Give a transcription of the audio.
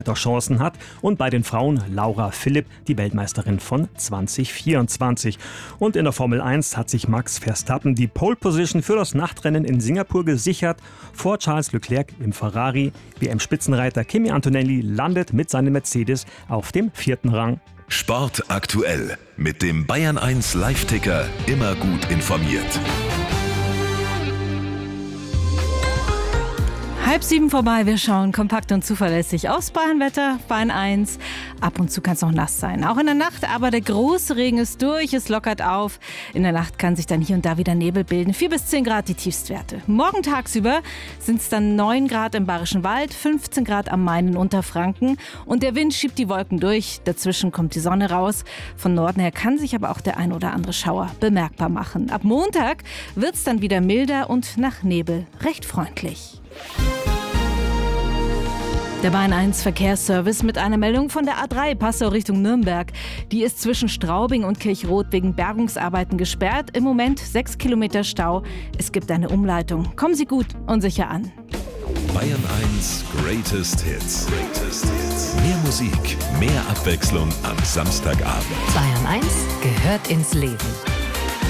Chancen hat und bei den Frauen Laura Philipp, die Weltmeisterin von 2024. Und in der Formel 1 hat sich Max Verstappen die Pole Position für das Nachtrennen in Singapur gesichert. Vor Charles Leclerc im Ferrari. WM-Spitzenreiter Kimi Antonelli landet mit seinem Mercedes auf dem 4. Rang. Sport aktuell mit dem Bayern 1 Live-Ticker, immer gut informiert. 6:30 vorbei, wir schauen kompakt und zuverlässig aufs Bayernwetter, Bayern 1. Ab und zu kann es noch nass sein, auch in der Nacht, aber der große Regen ist durch, es lockert auf. In der Nacht kann sich dann hier und da wieder Nebel bilden, 4 bis 10 Grad die Tiefstwerte. Morgen tagsüber sind es dann 9 Grad im Bayerischen Wald, 15 Grad am Main in Unterfranken und der Wind schiebt die Wolken durch, dazwischen kommt die Sonne raus. Von Norden her kann sich aber auch der ein oder andere Schauer bemerkbar machen. Ab Montag wird es dann wieder milder und nach Nebel recht freundlich. Der Bayern 1 Verkehrsservice mit einer Meldung von der A3 Passau Richtung Nürnberg. Die ist zwischen Straubing und Kirchrot wegen Bergungsarbeiten gesperrt. Im Moment 6 Kilometer Stau. Es gibt eine Umleitung. Kommen Sie gut und sicher an. Bayern 1 Greatest Hits. Mehr Musik, mehr Abwechslung am Samstagabend. Bayern 1 gehört ins Leben.